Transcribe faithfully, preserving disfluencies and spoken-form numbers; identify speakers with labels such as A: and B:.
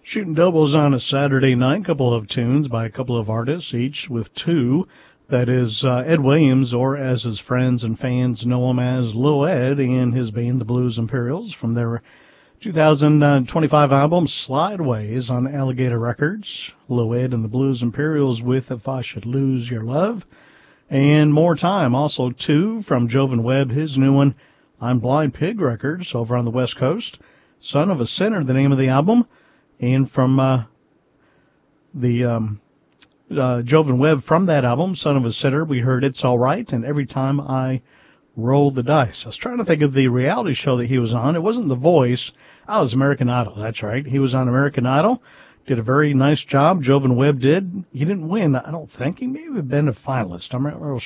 A: Shooting doubles on a Saturday night, couple of tunes by a couple of artists, each with two. That is uh, Ed Williams, or as his friends and fans know him as, Lil Ed, and his band, the Blues Imperials, from their two thousand twenty-five album, Slideways, on Alligator Records. Lil Ed and the Blues Imperials with If I Should Lose Your Love. And More Time, also two, from Jovan Webb, his new one, on Blind Pig Records, over on the West Coast. Son of a Sinner, the name of the album. And from uh, the um, uh, Jovan Webb from that album, Son of a Sinner, we heard It's All Right, and Every Time I Roll the Dice. I was trying to think of the reality show that he was on. It wasn't The Voice. Oh, it was American Idol, that's right. He was on American Idol. Did a very nice job, Jovan Webb did. He didn't win, I don't think. He may have been a finalist. I'm not real